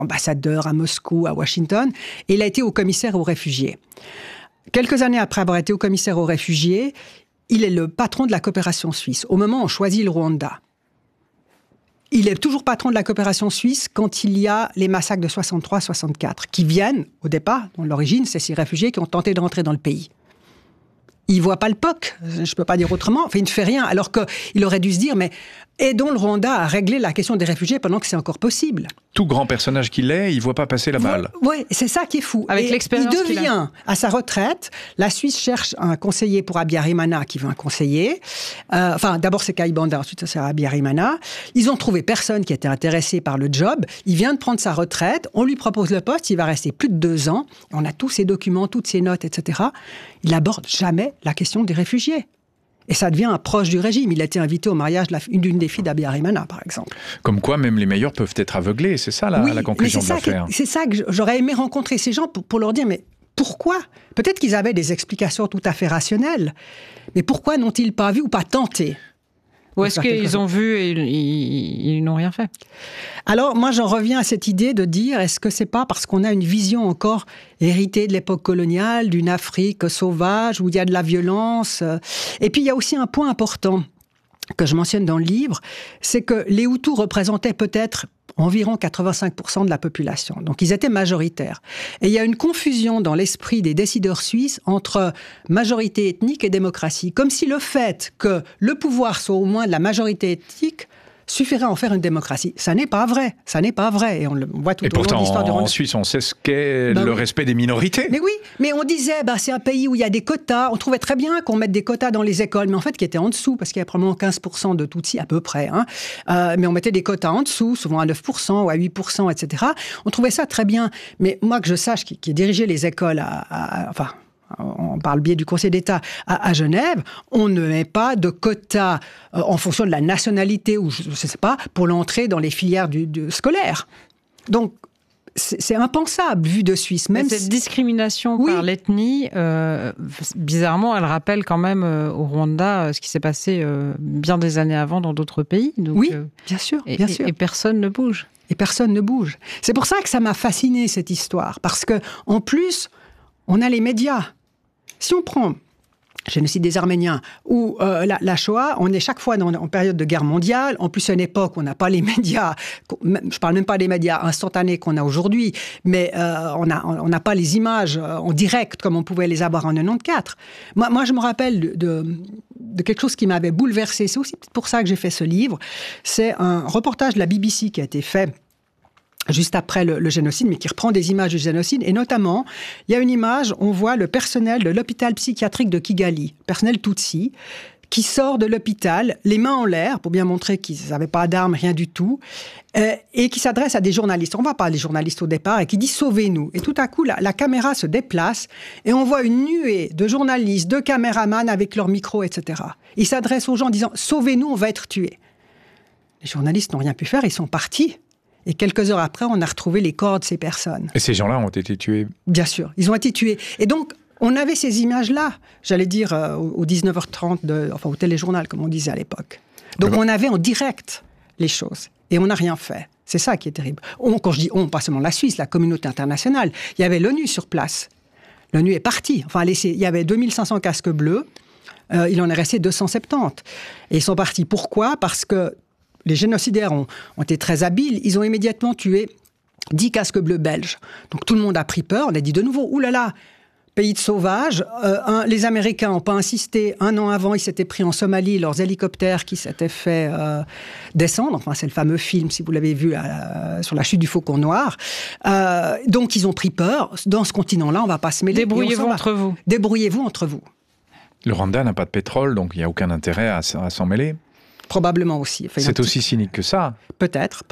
ambassadeur à Moscou, à Washington, et il a été haut commissaire aux réfugiés. Quelques années après avoir été haut commissaire aux réfugiés, il est le patron de la coopération suisse, au moment où on choisit le Rwanda. Il est toujours patron de la coopération suisse quand il y a les massacres de 63-64, qui viennent, au départ, dont l'origine, c'est ces réfugiés qui ont tenté de rentrer dans le pays. Il ne voit pas le POC, je ne peux pas dire autrement, enfin, il ne fait rien, alors qu'il aurait dû se dire, mais aidons le Rwanda à régler la question des réfugiés pendant que c'est encore possible. Tout grand personnage qu'il est, il ne voit pas passer la balle. Oui, c'est ça qui est fou. Avec l'expérience il devient, à sa retraite, la Suisse cherche un conseiller pour Abiyarimana qui veut un conseiller. D'abord c'est Kayibanda, ensuite c'est Abiyarimana. Ils ont trouvé personne qui était intéressé par le job. Il vient de prendre sa retraite, on lui propose le poste, il va rester plus de 2 ans. On a tous ses documents, toutes ses notes, etc. Il n'aborde jamais la question des réfugiés. Et ça devient un proche du régime. Il a été invité au mariage d'une des filles d'Abiyarimana, par exemple. Comme quoi, même les meilleurs peuvent être aveuglés. C'est ça la conclusion de l'affaire. C'est ça que j'aurais aimé rencontrer ces gens pour leur dire, mais pourquoi ? Peut-être qu'ils avaient des explications tout à fait rationnelles, mais pourquoi n'ont-ils pas vu ou pas tenté ? Ou est-ce qu'ils ont vu et ils n'ont rien fait ? Alors, moi, j'en reviens à cette idée de dire, est-ce que c'est pas parce qu'on a une vision encore héritée de l'époque coloniale, d'une Afrique sauvage, où il y a de la violence ? Et puis, il y a aussi un point important que je mentionne dans le livre, c'est que les Hutus représentaient peut-être environ 85% de la population. Donc, ils étaient majoritaires. Et il y a une confusion dans l'esprit des décideurs suisses entre majorité ethnique et démocratie. Comme si le fait que le pouvoir soit au moins de la majorité ethnique suffirait à en faire une démocratie. Ça n'est pas vrai. Ça n'est pas vrai. Et on le voit tout au long de l'histoire du Rwanda. En Suisse, on sait ce qu'est le respect des minorités. Mais oui, mais on disait, c'est un pays où il y a des quotas. On trouvait très bien qu'on mette des quotas dans les écoles, mais en fait, qui étaient en dessous, parce qu'il y a probablement 15% de Tutsis, à peu près. Mais on mettait des quotas en dessous, souvent à 9% ou à 8%, etc. On trouvait ça très bien. Mais moi, que je sache, qui ai dirigé les écoles par le biais du Conseil d'État à Genève, on ne met pas de quotas en fonction de la nationalité ou je ne sais pas, pour l'entrée dans les filières scolaires. Donc, c'est impensable, vu de Suisse. Même cette discrimination par l'ethnie, bizarrement, elle rappelle quand même au Rwanda ce qui s'est passé bien des années avant dans d'autres pays. Donc, oui, bien sûr, bien sûr. Et personne ne bouge. Et personne ne bouge. C'est pour ça que ça m'a fasciné, cette histoire. Parce qu'en plus, on a les médias. Si on prend génocide des Arméniens ou la Shoah, on est chaque fois en période de guerre mondiale. En plus, c'est une époque où on n'a pas les médias, je parle même pas des médias instantanés qu'on a aujourd'hui, mais on n'a pas les images en direct comme on pouvait les avoir en 94. Moi, je me rappelle de quelque chose qui m'avait bouleversé. C'est aussi pour ça que j'ai fait ce livre. C'est un reportage de la BBC qui a été fait juste après le génocide, mais qui reprend des images du génocide. Et notamment, il y a une image, on voit le personnel de l'hôpital psychiatrique de Kigali, personnel Tutsi, qui sort de l'hôpital, les mains en l'air, pour bien montrer qu'ils n'avaient pas d'armes, rien du tout, et qui s'adresse à des journalistes. On ne voit pas les journalistes au départ, et qui dit « Sauvez-nous ». Et tout à coup, la caméra se déplace, et on voit une nuée de journalistes, de caméramans avec leurs micros, etc. Ils s'adressent aux gens en disant « Sauvez-nous, on va être tués ». Les journalistes n'ont rien pu faire, ils sont partis. Et quelques heures après, on a retrouvé les corps de ces personnes. Et ces gens-là ont été tués ? Bien sûr, ils ont été tués. Et donc, on avait ces images-là, j'allais dire, au 19h30, au téléjournal, comme on disait à l'époque. Donc, on avait en direct les choses. Et on n'a rien fait. C'est ça qui est terrible. Quand je dis on, pas seulement la Suisse, la communauté internationale. Il y avait l'ONU sur place. L'ONU est partie. Enfin, il y avait 2500 casques bleus. Il en est resté 270. Et ils sont partis. Pourquoi ? Parce que les génocidaires ont été très habiles. Ils ont immédiatement tué 10 casques bleus belges. Donc tout le monde a pris peur. On a dit de nouveau, oulala, pays de sauvages. Les Américains n'ont pas insisté. 1 an avant, ils s'étaient pris en Somalie leurs hélicoptères qui s'étaient fait descendre. Enfin, c'est le fameux film, si vous l'avez vu, sur la chute du Faucon Noir. Donc ils ont pris peur. Dans ce continent-là, on ne va pas se mêler. Débrouillez-vous entre vous. Débrouillez-vous entre vous. Le Rwanda n'a pas de pétrole, donc il n'y a aucun intérêt à s'en mêler. Probablement aussi. Enfin, c'est aussi cynique que ça. Peut-être.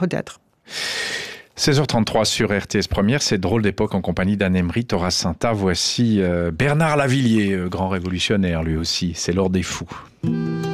16h33 sur RTS Première, c'est Drôle d'époque en compagnie d'Anne-Emery Torassinta. Voici Bernard Lavillier, grand révolutionnaire lui aussi. C'est l'heure des fous.